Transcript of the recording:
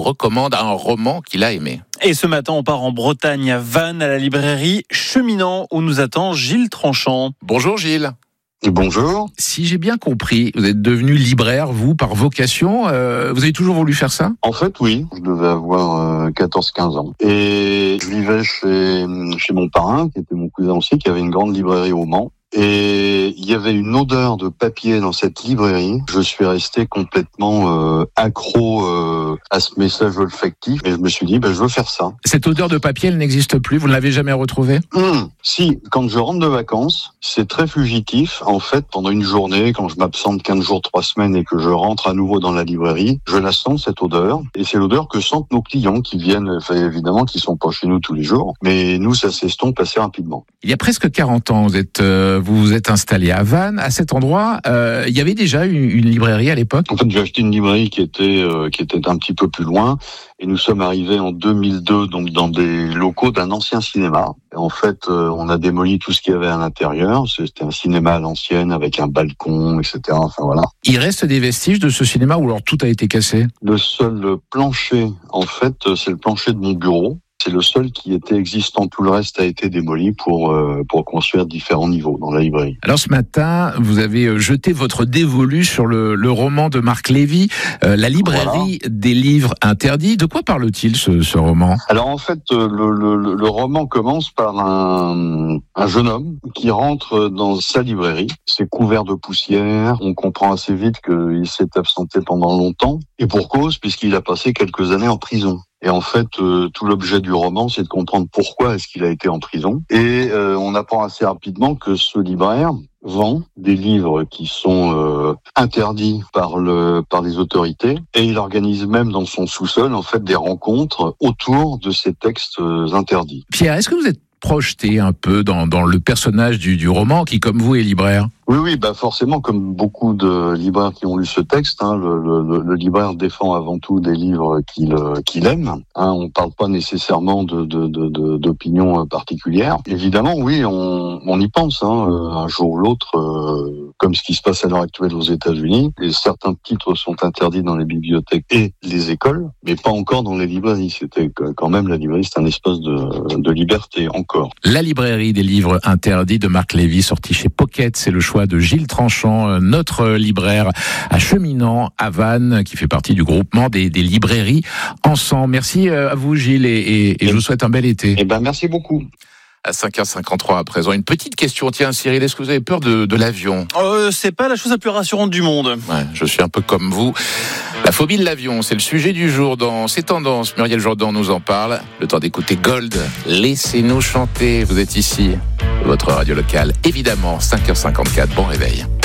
vous recommande un roman qu'il a aimé. Et ce matin, on part en Bretagne, à Vannes, à la librairie Cheminant, où nous attend Gilles Tranchant. Bonjour Gilles. Bonjour. Si j'ai bien compris, vous êtes devenu libraire, vous, par vocation. Vous avez toujours voulu faire ça ? En fait, oui. Je devais avoir 14-15 ans. Et je vivais chez mon parrain, qui était mon cousin aussi, qui avait une grande librairie au Mans. Et il y avait une odeur de papier dans cette librairie. Je suis resté complètement accro à ce message olfactif. Et je me suis dit, je veux faire ça. Cette odeur de papier, elle n'existe plus ? Vous ne l'avez jamais retrouvée ? Si, quand je rentre de vacances, c'est très fugitif. En fait, pendant une journée, quand je m'absente 15 jours, 3 semaines et que je rentre à nouveau dans la librairie, je la sens, cette odeur. Et c'est l'odeur que sentent nos clients qui viennent, évidemment, qui sont pas chez nous tous les jours. Mais nous, ça s'estompe assez rapidement. Il y a presque 40 ans, vous vous êtes installé à Vannes. À cet endroit, il y avait déjà une librairie à l'époque ? En fait, j'ai acheté une librairie qui était un petit peu plus loin. Et nous sommes arrivés en 2002, donc dans des locaux d'un ancien cinéma. Et en fait, on a démoli tout ce qu'il y avait à l'intérieur. C'était un cinéma à l'ancienne avec un balcon, etc. Enfin voilà. Il reste des vestiges de ce cinéma ou alors tout a été cassé ? Le seul plancher, en fait, c'est le plancher de mon bureau. C'est le seul qui était existant. Tout le reste a été démoli pour construire différents niveaux dans la librairie. Alors ce matin, vous avez jeté votre dévolu sur le roman de Marc Lévy, La librairie des livres interdits. De quoi parle-t-il ce roman ? Alors en fait, le roman commence par un jeune homme qui rentre dans sa librairie. C'est couvert de poussière. On comprend assez vite qu'il s'est absenté pendant longtemps. Et pour cause, puisqu'il a passé quelques années en prison. Et en fait, tout l'objet du roman, c'est de comprendre pourquoi est-ce qu'il a été en prison. Et on apprend assez rapidement que ce libraire vend des livres qui sont interdits par les autorités. Et il organise même dans son sous-sol, en fait, des rencontres autour de ces textes interdits. Pierre, est-ce que vous êtes projeté un peu dans le personnage du roman qui, comme vous, est libraire ? Oui, forcément, comme beaucoup de libraires qui ont lu ce texte, le libraire défend avant tout des livres qu'il aime. On parle pas nécessairement d'opinion particulière. Évidemment, oui, on y pense. Un jour ou l'autre, comme ce qui se passe à l'heure actuelle aux États-Unis, et certains titres sont interdits dans les bibliothèques et les écoles, mais pas encore dans les librairies. C'était quand même la librairie, c'est un espace de liberté encore. La librairie des livres interdits de Marc Lévy, sorti chez Pocket, c'est le choix de Gilles Tranchant, notre libraire à Cheminant, à Vannes, qui fait partie du groupement des librairies Ensemble. Merci à vous Gilles et je vous souhaite un bel été. Merci beaucoup. À 5h53 à présent, une petite question. Tiens Cyril, est-ce que vous avez peur de l'avion ? C'est pas la chose la plus rassurante du monde. Ouais, je suis un peu comme vous. La phobie de l'avion, c'est le sujet du jour dans ces tendances. Muriel Jourdan nous en parle. Le temps d'écouter Gold. Laissez-nous chanter. Vous êtes ici, votre radio locale. Évidemment, 5h54. Bon réveil.